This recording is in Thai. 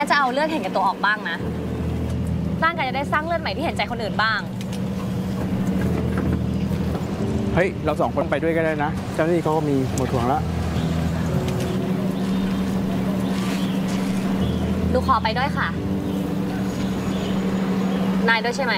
จะเอาเลือดเห็นแก่ตัวออกบ้างนะร่างกายจะได้สร้างเลือดใหม่ที่เห็นใจคนอื่นบ้างเฮ้ยเรา2 คนไปด้วยก็ได้นะเจ้าหน้าที่เขาก็มีหมดห่วงแล้วดูขอไปด้วยค่ะนายด้วยใช่ไหม